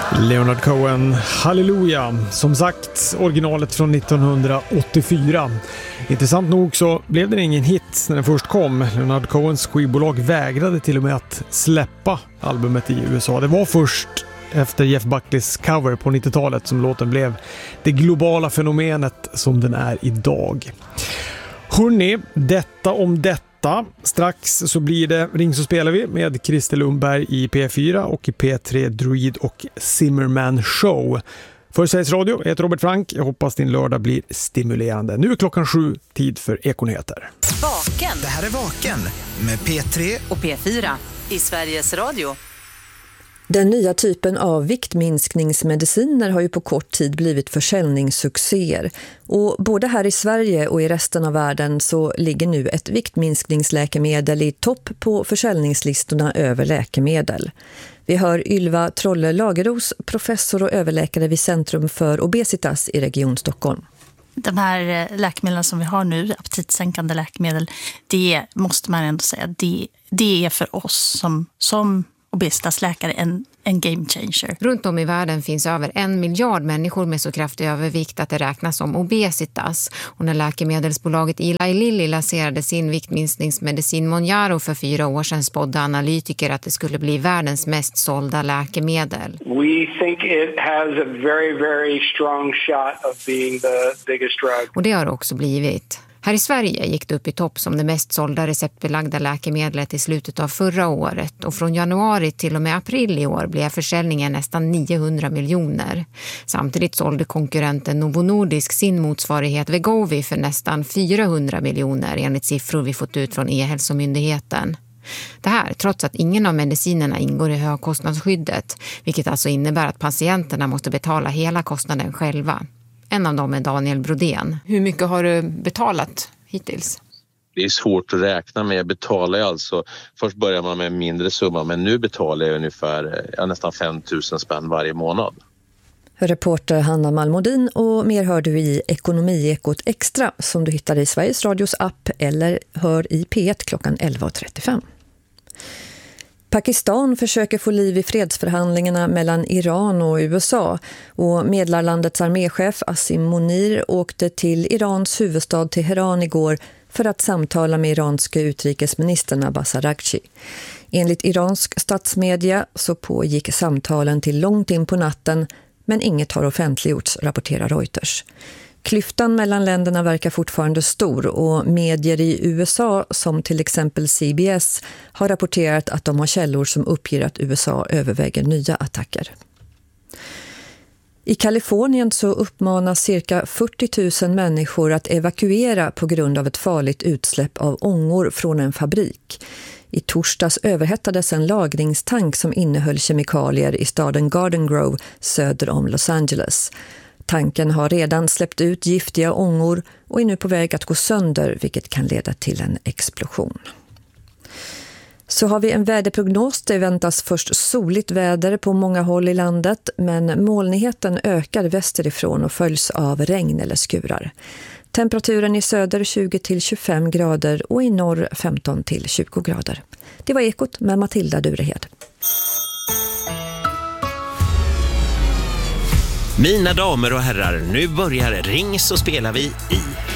Leonard Cohen, Halleluja. Som sagt, originalet från 1984. Intressant nog så blev det ingen hit när den först kom. Leonard Cohens skivbolag vägrade till och med att släppa albumet i USA. Det var först efter Jeff Buckleys cover på 90-talet som låten blev det globala fenomenet som den är idag. Hörrni, detta om detta. Strax så blir det Ring så spelar vi med Christer Lundberg i P4 och i P3 Druid och Zimmerman Show. För Sveriges Radio, jag heter Robert Frank. Jag hoppas din lördag blir stimulerande. Nu är klockan 7, tid för Ekonyheter. Vaken. Det här är Vaken med P3 och P4 i Sveriges Radio. Den nya typen av viktminskningsmediciner har ju på kort tid blivit försäljningssuccéer. Och både här i Sverige och i resten av världen så ligger nu ett viktminskningsläkemedel i topp på försäljningslistorna över läkemedel. Vi hör Ylva Trolle-Lageros, professor och överläkare vid Centrum för Obesitas i Region Stockholm. De här läkemedlen som vi har nu, aptitsänkande läkemedel, det måste man ändå säga, det är för oss som obesitasläkare en game changer. Runt om i världen finns över 1 miljard människor med så kraftig övervikt att det räknas som obesitas. Och när läkemedelsbolaget Eli Lilly lanserade sin viktminskningsmedicin Mounjaro för 4 år sedan spådde analytiker att det skulle bli världens mest sålda läkemedel. We think it has a very, very strong shot of being the biggest drug. Och det har det också blivit. Här i Sverige gick det upp i topp som det mest sålda receptbelagda läkemedlet i slutet av förra året och från januari till och med april i år blev försäljningen nästan 900 miljoner. Samtidigt sålde konkurrenten Novo Nordisk sin motsvarighet Wegovy för nästan 400 miljoner enligt siffror vi fått ut från E-hälsomyndigheten. Det här trots att ingen av medicinerna ingår i högkostnadsskyddet, vilket alltså innebär att patienterna måste betala hela kostnaden själva. En av dem är Daniel Brodén. Hur mycket har du betalat hittills? Det är svårt att räkna med. Jag betalar ju alltså, först börjar man med en mindre summa men nu betalar jag ungefär nästan 5 000 spänn varje månad. Reporter Hanna Malmodin och mer hör du i Ekonomiekot Extra som du hittar i Sveriges Radios app eller hör i P1 klockan 11.35. Pakistan försöker få liv i fredsförhandlingarna mellan Iran och USA och medlarlandets arméchef Asim Munir åkte till Irans huvudstad Teheran igår för att samtala med iranska utrikesministern Abbas Araghchi. Enligt iransk statsmedia så pågick samtalen till långt in på natten men inget har offentliggjorts, rapporterar Reuters. Klyftan mellan länderna verkar fortfarande stor och medier i USA som till exempel CBS har rapporterat att de har källor som uppger att USA överväger nya attacker. I Kalifornien så uppmanas cirka 40 000 människor att evakuera på grund av ett farligt utsläpp av ångor från en fabrik. I torsdags överhettades en lagringstank som innehöll kemikalier i staden Garden Grove söder om Los Angeles. Tanken har redan släppt ut giftiga ångor och är nu på väg att gå sönder, vilket kan leda till en explosion. Så har vi en väderprognos. Det väntas först soligt väder på många håll i landet, men molnigheten ökar västerifrån och följs av regn eller skurar. Temperaturen i söder 20-25 grader och i norr 15-20 grader. Det var Ekot med Matilda Durehed. Mina damer och herrar, nu börjar Ring så spelar vi i